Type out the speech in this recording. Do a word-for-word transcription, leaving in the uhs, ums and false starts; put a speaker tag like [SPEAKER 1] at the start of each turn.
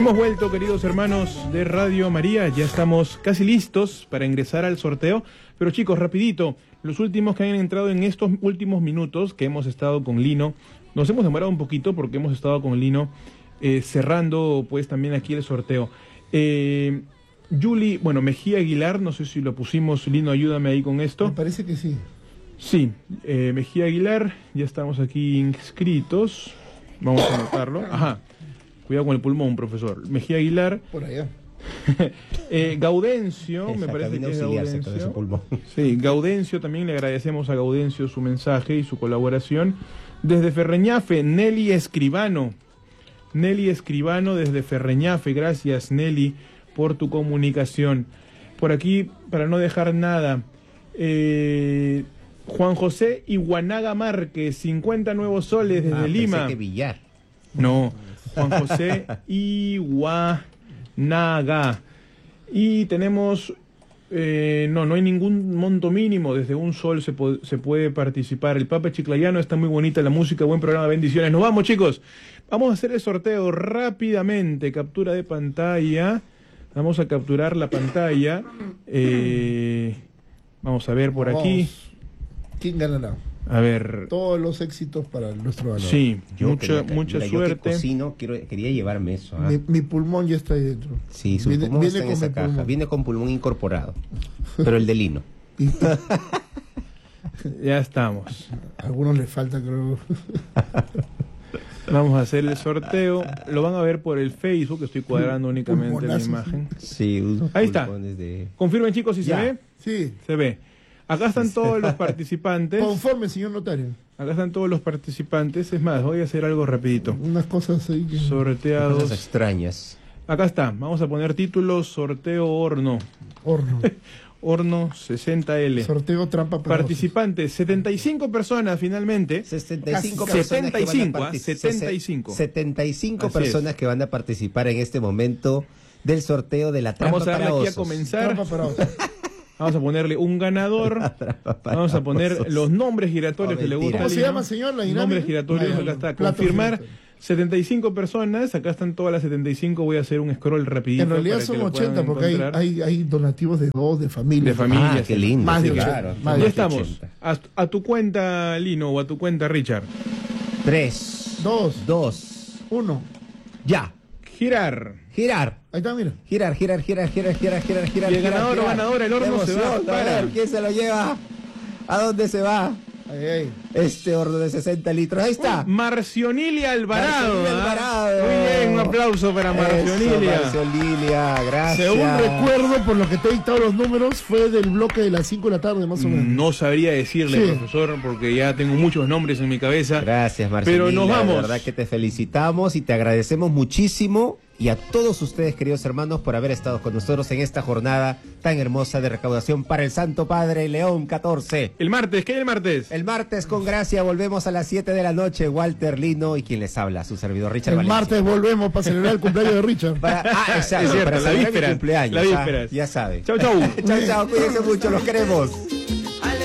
[SPEAKER 1] Hemos vuelto, queridos hermanos de Radio María, ya estamos casi listos para ingresar al sorteo, pero chicos, rapidito, los últimos que han entrado en estos últimos minutos que hemos estado con Lino, nos hemos demorado un poquito porque hemos estado con Lino eh, cerrando pues también aquí el sorteo. Eh, Yuli, bueno, Mejía Aguilar, no sé si lo pusimos, Lino, ayúdame ahí con esto.
[SPEAKER 2] Me parece que sí.
[SPEAKER 1] Sí, eh, Mejía Aguilar, ya estamos aquí inscritos, vamos a anotarlo, ajá. Cuidado con el pulmón, profesor. Mejía Aguilar.
[SPEAKER 2] Por allá.
[SPEAKER 1] eh, Gaudencio,
[SPEAKER 3] Esa
[SPEAKER 1] me parece que es
[SPEAKER 3] auxiliarse con ese
[SPEAKER 1] Gaudencio.
[SPEAKER 3] pulmón.
[SPEAKER 1] Sí, Gaudencio, también le agradecemos a Gaudencio su mensaje y su colaboración. Desde Ferreñafe, Nelly Escribano. Nelly Escribano desde Ferreñafe. Gracias, Nelly, por tu comunicación. Por aquí, para no dejar nada, eh, Juan José Iguanaga Márquez, cincuenta nuevos soles desde
[SPEAKER 3] ah,
[SPEAKER 1] Lima.
[SPEAKER 3] Pensé que Villar.
[SPEAKER 1] No, Juan José Iguanaga. Y tenemos, eh, no, no hay ningún monto mínimo, desde un sol se, po se puede participar. El Papa Chiclayano, está muy bonita la música, buen programa, bendiciones. Nos vamos, chicos. Vamos a hacer el sorteo rápidamente, captura de pantalla. Vamos a capturar la pantalla. Eh, vamos a ver por aquí.
[SPEAKER 2] Vamos. ¿Quién ganará?
[SPEAKER 1] A ver.
[SPEAKER 2] Todos los éxitos para nuestro ganador.
[SPEAKER 1] Sí,
[SPEAKER 3] Yo
[SPEAKER 1] mucha,
[SPEAKER 3] quería-
[SPEAKER 1] mucha
[SPEAKER 3] mira,
[SPEAKER 1] suerte.
[SPEAKER 3] Yo que cocino, quiero, quería llevarme eso. ¿ah?
[SPEAKER 2] Mi, mi pulmón ya está ahí dentro.
[SPEAKER 3] Sí, su
[SPEAKER 2] viene,
[SPEAKER 3] pulmón
[SPEAKER 2] viene
[SPEAKER 3] está en
[SPEAKER 2] con
[SPEAKER 3] esa
[SPEAKER 2] mi
[SPEAKER 3] caja.
[SPEAKER 2] pulmón.
[SPEAKER 3] Viene con pulmón incorporado. Pero el de lino.
[SPEAKER 2] Y
[SPEAKER 1] Ya estamos.
[SPEAKER 2] a algunos les falta, creo.
[SPEAKER 1] Vamos a hacer el sorteo. Lo van a ver por el Facebook. Estoy cuadrando únicamente la
[SPEAKER 2] Pulmonazo,
[SPEAKER 1] imagen.
[SPEAKER 3] Sí, unos
[SPEAKER 1] Ahí está.
[SPEAKER 3] pulmones de...
[SPEAKER 1] Confirmen, chicos, si
[SPEAKER 3] Ya.
[SPEAKER 1] se ve.
[SPEAKER 2] Sí.
[SPEAKER 1] Se ve. Acá están todos los participantes.
[SPEAKER 2] Conforme, señor notario.
[SPEAKER 1] Acá están todos los participantes. Es más, voy a hacer algo rapidito.
[SPEAKER 2] Unas cosas ahí que...
[SPEAKER 3] Cosas
[SPEAKER 1] Sorteados.
[SPEAKER 3] extrañas.
[SPEAKER 1] Acá está. Vamos a poner títulos. Sorteo horno.
[SPEAKER 2] Horno.
[SPEAKER 1] Horno sesenta L.
[SPEAKER 2] Sorteo trampa para
[SPEAKER 1] Participantes. setenta y cinco personas finalmente.
[SPEAKER 3] setenta y cinco
[SPEAKER 2] Casi
[SPEAKER 3] personas que van a
[SPEAKER 1] setenta y cinco, ¿ah?
[SPEAKER 3] partici-
[SPEAKER 1] setenta y cinco.
[SPEAKER 3] setenta y cinco
[SPEAKER 1] Así
[SPEAKER 3] personas
[SPEAKER 1] es.
[SPEAKER 3] que van a participar en este momento del sorteo de la trampa
[SPEAKER 1] Vamos a darle
[SPEAKER 3] para
[SPEAKER 1] aquí a
[SPEAKER 3] osos.
[SPEAKER 1] comenzar.
[SPEAKER 2] Trampa para osos.
[SPEAKER 1] Vamos a ponerle un ganador. Vamos a poner
[SPEAKER 3] osos.
[SPEAKER 1] los nombres giratorios
[SPEAKER 3] Oh,
[SPEAKER 1] que le
[SPEAKER 3] mentira.
[SPEAKER 1] gusta.
[SPEAKER 2] ¿Cómo se
[SPEAKER 1] Lino.
[SPEAKER 2] llama, señor, la dinámica?
[SPEAKER 1] Nombres giratorios,
[SPEAKER 2] Ah,
[SPEAKER 1] acá está.
[SPEAKER 2] plato
[SPEAKER 1] Confirmar
[SPEAKER 2] giratorio.
[SPEAKER 1] setenta y cinco personas. Acá están todas las setenta y cinco. Voy a hacer un scroll rapidito.
[SPEAKER 2] En realidad
[SPEAKER 1] para
[SPEAKER 2] son
[SPEAKER 1] que lo puedan
[SPEAKER 2] ochenta, porque hay,
[SPEAKER 1] encontrar.
[SPEAKER 2] hay, hay donativos de dos, de familia.
[SPEAKER 1] De familia.
[SPEAKER 3] Ah, qué lindo.
[SPEAKER 2] Más de
[SPEAKER 3] sí,
[SPEAKER 2] ochenta,
[SPEAKER 3] claro.
[SPEAKER 2] más de
[SPEAKER 1] Ya
[SPEAKER 2] ochenta.
[SPEAKER 1] estamos. A, a tu cuenta, Lino, o a tu cuenta, Richard.
[SPEAKER 3] Tres,
[SPEAKER 2] Dos,
[SPEAKER 3] dos,
[SPEAKER 2] uno.
[SPEAKER 3] ya.
[SPEAKER 1] Girar.
[SPEAKER 3] Girar.
[SPEAKER 2] Ahí está, mira.
[SPEAKER 3] Girar, girar, girar, girar, girar, girar, girar.
[SPEAKER 1] Y el
[SPEAKER 3] girar,
[SPEAKER 1] ganador o
[SPEAKER 3] girar.
[SPEAKER 1] ganadora, el horno
[SPEAKER 3] Qué
[SPEAKER 1] se va.
[SPEAKER 3] emoción, a
[SPEAKER 1] Para.
[SPEAKER 3] ver, ¿quién se lo lleva? ¿A dónde se va?
[SPEAKER 2] Ahí, ahí.
[SPEAKER 3] Este horno de sesenta litros. Ahí está.
[SPEAKER 1] Marcionilia Alvarado.
[SPEAKER 3] Marcionilia
[SPEAKER 1] ¿ah?
[SPEAKER 3] Alvarado.
[SPEAKER 1] Muy bien, un aplauso para
[SPEAKER 3] Eso,
[SPEAKER 1] Marcionilia.
[SPEAKER 3] Marcionilia, gracias.
[SPEAKER 2] Según recuerdo, por lo que te he dictado los números, fue del bloque de las cinco de la tarde, más o menos.
[SPEAKER 1] No sabría decirle,
[SPEAKER 2] Sí.
[SPEAKER 1] profesor, porque ya tengo muchos nombres en mi cabeza.
[SPEAKER 3] Gracias, Marcionilia.
[SPEAKER 1] Pero nos vamos.
[SPEAKER 3] De verdad que te felicitamos y te agradecemos muchísimo. Y a todos ustedes, queridos hermanos, por haber estado con nosotros en esta jornada tan hermosa de recaudación para el Santo Padre León catorce.
[SPEAKER 1] El martes, ¿qué hay el martes?
[SPEAKER 3] El martes, con gracia, volvemos a las siete de la noche. Walter Lino y quien les habla, su servidor Richard
[SPEAKER 2] El
[SPEAKER 3] Valencia.
[SPEAKER 2] martes volvemos para celebrar el cumpleaños de Richard.
[SPEAKER 3] Para, ah, exacto,
[SPEAKER 1] Es cierto,
[SPEAKER 3] para
[SPEAKER 1] la
[SPEAKER 3] celebrar mi
[SPEAKER 1] víspera,
[SPEAKER 3] cumpleaños.
[SPEAKER 1] la
[SPEAKER 3] ah,
[SPEAKER 1] víspera.
[SPEAKER 3] ya sabe.
[SPEAKER 1] Chau, chau.
[SPEAKER 3] Chao, chao, cuídense mucho, los queremos.